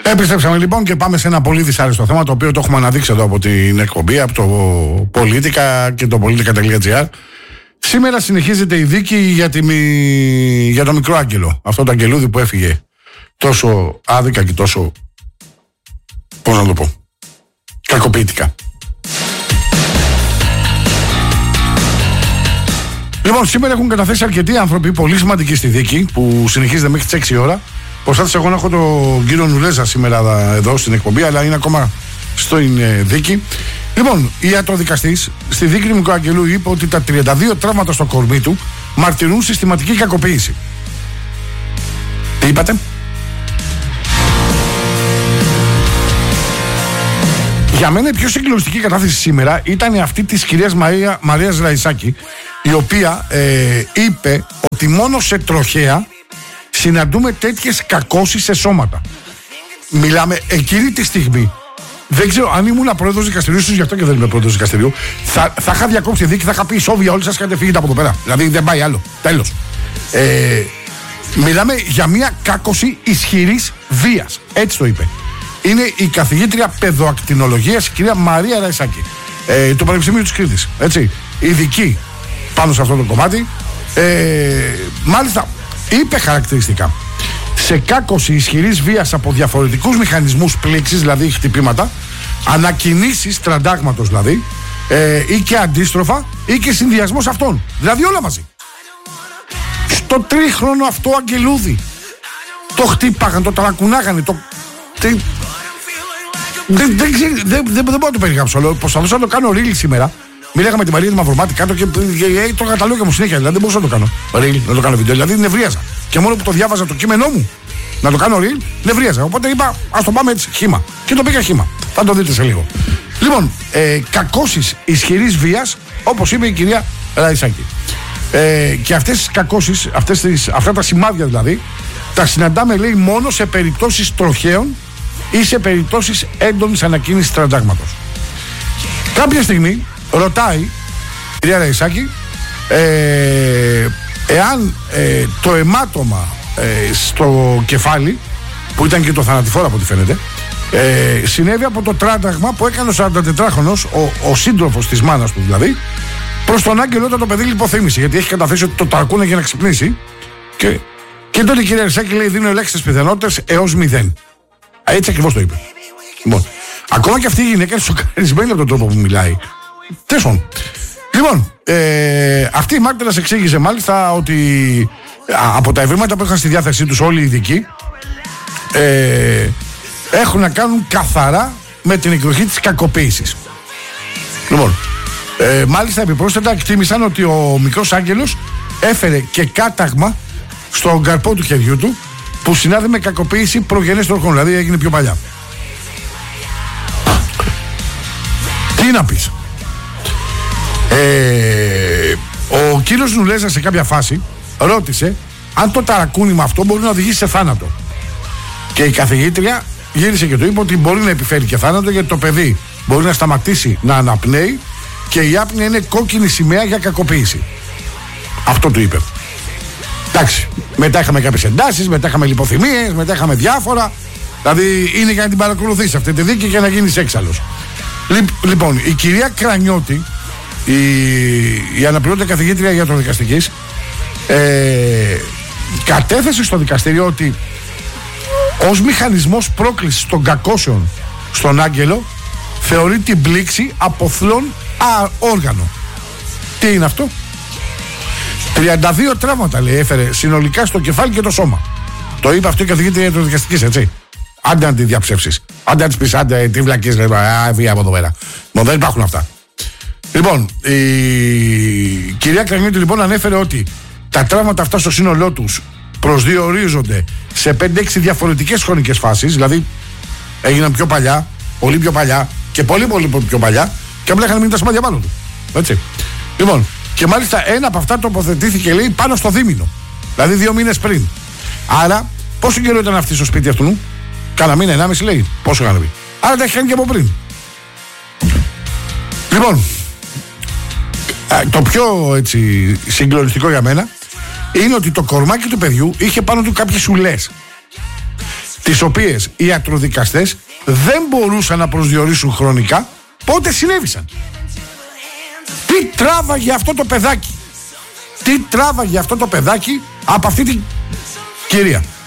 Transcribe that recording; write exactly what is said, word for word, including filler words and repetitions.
Επιστρέψαμε λοιπόν και πάμε σε ένα πολύ δυσάρεστο θέμα, το οποίο το έχουμε αναδείξει εδώ από την εκπομπή, από το Πολίτικα και το πολίτικα τελεία τζι άρ. Σήμερα συνεχίζεται η δίκη για, τη, για το μικρό άγγελο. Αυτό το αγγελούδι που έφυγε τόσο άδικα και τόσο, πώς να το πω, κακοποιητικά. Λοιπόν, σήμερα έχουν καταθέσει αρκετοί άνθρωποι πολύ σημαντικοί στη δίκη που συνεχίζεται μέχρι τις έξι ώρα. Προσπάθησα εγώ να έχω τον κύριο Νουλέζα σήμερα εδώ στην εκπομπή, αλλά είναι ακόμα στην δίκη. Λοιπόν, ιατροδικαστής στη δίκη του Μικροαγγελού είπε ότι τα τριάντα δύο τραύματα στο κορμί του μαρτυρούν συστηματική κακοποίηση. Τι είπατε? Για μένα η πιο συγκλονιστική κατάθεση σήμερα ήταν αυτή της κυρίας Μαρία, Μαρίας Ραϊσάκη, η οποία ε, είπε ότι μόνο σε τροχέα συναντούμε τέτοιες κακώσεις σε σώματα. Μιλάμε εκείνη τη στιγμή. Δεν ξέρω αν ήμουν πρόεδρος δικαστηρίου, ίσως γι' αυτό και δεν είμαι πρόεδρος δικαστηρίου, θα, θα είχα διακόψει δίκη, θα είχα πει σόβια όλοι σας και είχατε φύγετε από εδώ πέρα. Δηλαδή δεν πάει άλλο. Τέλος. Ε, μιλάμε για μια κάκωση ισχυρής βίας. Έτσι το είπε. Είναι η καθηγήτρια παιδοακτινολογίας, η κυρία Μαρία Ραϊσάκη, ε, του Πανεπιστημίου της Κρήτης. Έτσι. Ειδική πάνω σε αυτό το κομμάτι. Ε, μάλιστα, είπε χαρακτηριστικά. Σε κάκωση ισχυρής βίας από διαφορετικούς μηχανισμούς πλήξης, δηλαδή χτυπήματα, ανακινήσεις τραντάγματος δηλαδή, ε, ή και αντίστροφα, ή και συνδυασμός αυτών. Δηλαδή όλα μαζί. Στο τρίχρονο αυτό αγγελούδι. Το χτύπαγαν, το ταρακουνάγανε, το... Δεν, δεν, δεν, δεν, δεν μπορώ να το περιγράψω. Προσπαθούσα να το κάνω ρίλ σήμερα. Μιλάγαμε με τη Μαρία τη Μαυρομάτη κάτω και, και, και το καταλόγια μου συνέχεια. Δηλαδή δεν μπορούσα να το κάνω ρίλ, να το κάνω βίντεο. Δηλαδή νευρίαζα. Και μόνο που το διάβαζα το κείμενό μου να το κάνω ρίλ, νευρίαζα. Οπότε είπα, ας το πάμε έτσι, χύμα. Και το πήγα χύμα. Θα το δείτε σε λίγο. Λοιπόν, ε, κακώσεις ισχυρής βίας, όπως είπε η κυρία Ραϊσάκη. Ε, και αυτές τις κακώσεις, αυτές τις, αυτά τα σημάδια δηλαδή, τα συναντάμε λέει μόνο σε περιπτώσεις τροχαίων ή σε περιπτώσεις έντονης ανακίνησης τραντάγματος. Κάποια στιγμή ρωτάει η κυρία Ραϊσάκη ε, εάν ε, το αιμάτωμα ε, στο κεφάλι, που ήταν και το θανατηφόρο από ό,τι φαίνεται, ε, συνέβη από το τράνταγμα που έκανε ο σαραντατετράχρονος, ο, ο σύντροφος της μάνας του δηλαδή, προς τον άγγελο όταν το παιδί λιποθύμησε, γιατί έχει καταθέσει ότι το ταρκούνε για να ξυπνήσει. Και, και τότε η κυρία Ραϊσάκη λέει: δίνω ελάχιστες πιθανότητες έως μηδέν. Έτσι ακριβώς το είπε. Λοιπόν, ακόμα και αυτή η γυναίκα είναι σοκαρισμένη από τον τρόπο που μιλάει. Τέσσερα. Λοιπόν, ε, αυτή η μάρτυρας εξήγησε μάλιστα ότι α, από τα ευρήματα που είχαν στη διάθεσή τους όλοι οι ειδικοί ε, έχουν να κάνουν καθαρά με την εκδοχή της κακοποίησης. Λοιπόν, ε, μάλιστα επιπρόσθετα εκτίμησαν ότι ο μικρός άγγελος έφερε και κάταγμα στον καρπό του χεριού του που συνάδει με κακοποίηση προγενέστερων χρόνων, δηλαδή έγινε πιο παλιά. Τι να πεις? Ε, ο κύριος Νουλέζα σε κάποια φάση ρώτησε αν το ταρακούνημα αυτό μπορεί να οδηγήσει σε θάνατο. Και η καθηγήτρια γύρισε και του είπε ότι μπορεί να επιφέρει και θάνατο, γιατί το παιδί μπορεί να σταματήσει να αναπνέει και η άπνοια είναι κόκκινη σημαία για κακοποίηση. Αυτό του είπε. Εντάξει, μετά είχαμε κάποιες εντάσεις, μετά είχαμε λιποθυμίες, μετά είχαμε διάφορα. Δηλαδή είναι για να την παρακολουθήσει αυτή τη δίκη και να γίνεις έξαλλος. Λοιπόν, η κυρία Κρανιώτη, η, η αναπληρώτητα καθηγήτρια ιατροδικαστικής, ε, κατέθεσε στο δικαστήριο ότι ως μηχανισμός πρόκλησης των κακώσεων στον άγγελο θεωρεί την πλήξη από φλόν α, όργανο. Τι είναι αυτό? τριάντα δύο τραύματα λέει έφερε συνολικά στο κεφάλι και το σώμα. Το είπε αυτό η καθηγήτρια ιατροδικαστικής, έτσι. Άντε να τη διαψεύσεις. Άντε να της πεις, άντε τι βλακείς, λέει, α, βγει από εδώ πέρα. Μα δεν υπάρχουν αυτά. Λοιπόν, η κυρία Κρανιώτη λοιπόν ανέφερε ότι τα τραύματα αυτά στο σύνολό τους προσδιορίζονται σε πέντε έξι διαφορετικές χρονικές φάσεις, δηλαδή έγιναν πιο παλιά, πολύ πιο παλιά και πολύ πολύ πιο παλιά και απλά είχαν μείνει τα σημάδια πάνω του. Έτσι. Λοιπόν, και μάλιστα ένα από αυτά τοποθετήθηκε λέει πάνω στο δίμηνο, δηλαδή δύο μήνες πριν. Άρα, πόσο καιρό ήταν αυτή στο σπίτι αυτού? Κάνα μήνα, ενάμιση λέει. Πόσο είχαν πει? Άρα τα έχει κάνει και από πριν. Λοιπόν, το πιο έτσι συγκλονιστικό για μένα είναι ότι το κορμάκι του παιδιού είχε πάνω του κάποιες ουλές. τις οποίες οι ιατροδικαστές δεν μπορούσαν να προσδιορίσουν χρονικά πότε συνέβησαν. Τι τράβαγε αυτό το παιδάκι, τι τράβαγε αυτό το παιδάκι από αυτή την κυρία.